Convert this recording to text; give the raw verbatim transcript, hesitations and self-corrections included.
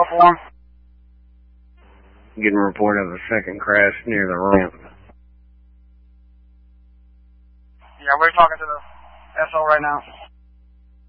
go for him. Getting a report of a second crash near the ramp. Yeah, we're talking to the S O right now.